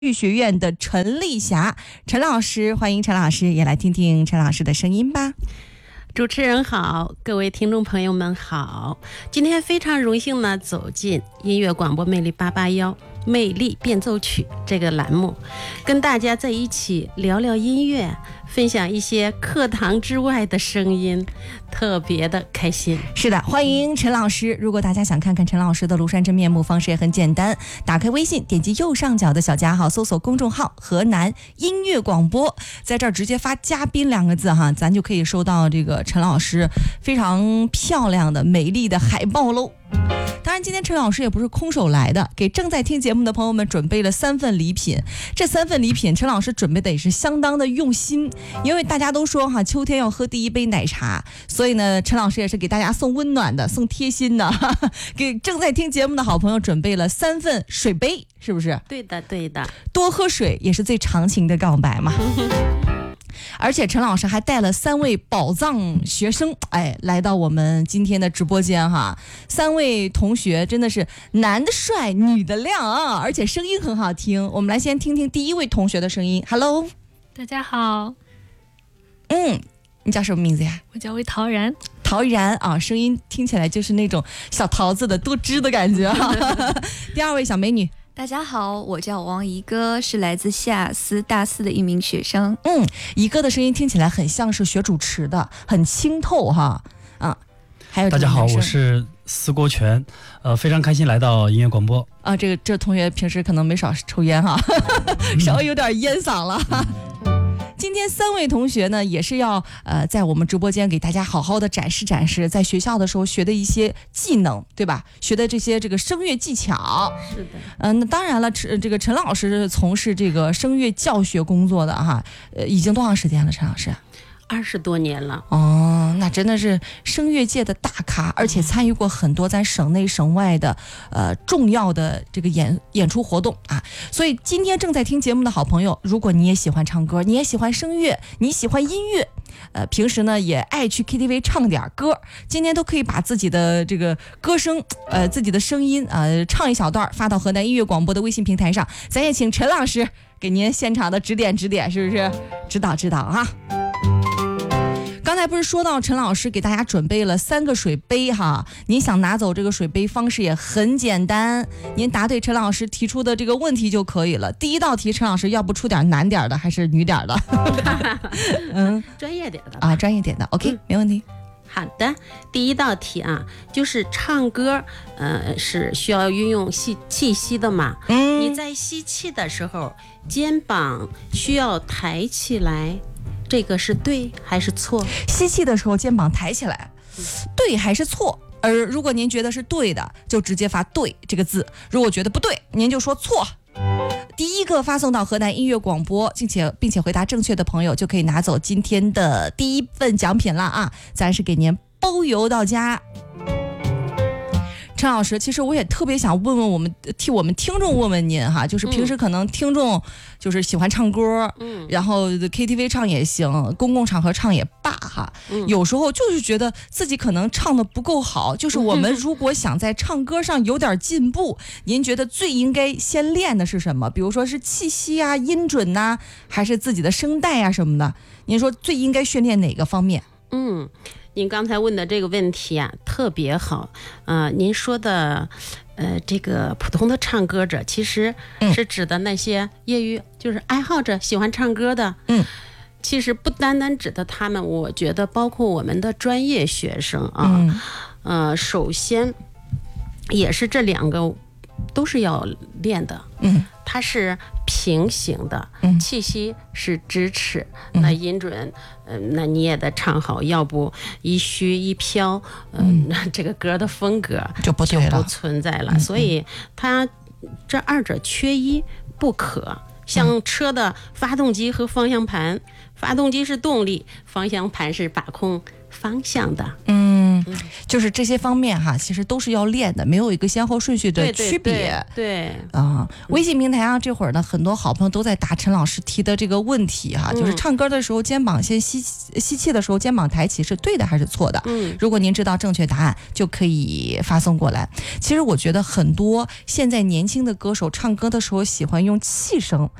育学院的陈丽霞陈老师，欢迎陈老师，也来听听陈老师的声音吧。 主持人好，各位听众朋友们好，今天非常荣幸呢走进音乐广播魅力881魅力变奏曲这个栏目，跟大家在一起聊聊音乐，分享一些课堂之外的声音，特别的开心。 是的，欢迎陈老师。如果大家想看看陈老师的庐山真面目，方式也很简单，打开微信，点击右上角的小加号，搜索公众号河南音乐广播，在这儿直接发嘉宾2个字哈，咱就可以收到这个陈老师非常漂亮的美丽的海报喽。当然今天陈老师也不是空手来的，给正在听节目的朋友们准备了3份礼品。这3份礼品陈老师准备的也是相当的用心，因为大家都说哈，秋天要喝第一杯奶茶，所以呢陈老师也是给大家送温暖的，送贴心的，给正在听节目的好朋友准备了3份水杯，是不是？ 对的对的， 多喝水也是最长情的告白嘛。而且陈老师还带了3位宝藏学生，来到我们今天的直播间哈。3位同学真的是男的帅，女的亮啊，而且声音很好听。我们来先听听第1位同学的声音。Hello， 大家好。 你叫什么名字呀？ 我叫魏陶然。 陶然啊，声音听起来就是那种小桃子的多汁的感觉哈。第2位小美女。 大家好，我叫王怡歌，是来自西雅斯大4的一名学生。 怡歌的声音听起来很像是学主持的，很清透哈。还有大家好，我是司国权，非常开心来到音乐广播。 这同学平时可能没少抽烟哈，稍微有点烟嗓了。今天3位同学呢，也是要在我们直播间给大家好好的展示展示在学校的时候学的一些技能，对吧？学的这个声乐技巧。 是的。 那当然了，这个陈老师是从事这个声乐教学工作的哈，已经多长时间了，陈老师 ？20多年了。 那真的是声乐界的大咖，而且参与过很多咱省内省外的重要的这个演出活动啊。所以今天正在听节目的好朋友，如果你也喜欢唱歌，你也喜欢声乐，你喜欢音乐，平时呢也爱去 KTV 唱点歌，今天都可以把自己的这个歌声自己的声音唱一小段发到河南音乐广播的微信平台上，咱也请陈老师给您现场的指点，是不是？指导啊。刚才不是说到陈老师给大家准备了3个水杯哈，您想拿走这个水杯方式也很简单，您答对陈老师提出的这个问题就可以了。第1道题，陈老师要不出点男点的还是女点的？ 专业点的啊，专业点的 OK，没问题。 好的，第1道题啊，就是唱歌，是需要运用气息的嘛。你在吸气的时候，肩膀需要抬起来，这个是对还是错？ 吸气的时候肩膀抬起来，对还是错？而如果您觉得是对的，就直接发对这个字；如果觉得不对，您就说错。第1个发送到河南音乐广播，并且回答正确的朋友，就可以拿走今天的第1份奖品了啊！咱是给您包邮到家。陈老师，其实我也特别想替我们听众问问您哈，就是平时可能听众就是喜欢唱歌，然后 KTV 唱也行，公共场合唱也罢哈，有时候就是觉得自己可能唱的不够好，就是我们如果想在唱歌上有点进步，您觉得最应该先练的是什么？比如说是气息啊、音准呐，还是自己的声带啊什么的？您说最应该训练哪个方面？ 您刚才问的这个问题啊，特别好。您说的，这个普通的唱歌者，其实是指的那些业余，就是爱好者喜欢唱歌的。其实不单单指的他们，我觉得包括我们的专业学生啊。首先也是这2个都是要练的。它是平行的，气息是支持，那音准，那你也得唱好，要不一虚一飘，这个歌的风格就不对了， 就不存在了。所以它这2者缺一不可。像车的发动机和方向盘，发动机是动力，方向盘是把控方向的。 就是这些方面哈，其实都是要练的，没有一个先后顺序的区别。 对微信平台上这会儿呢，很多好朋友都在答陈老师提的这个问题哈，就是唱歌的时候肩膀先吸气的时候肩膀抬起是对的还是错的？如果您知道正确答案，就可以发送过来。其实我觉得很多现在年轻的歌手唱歌的时候喜欢用气声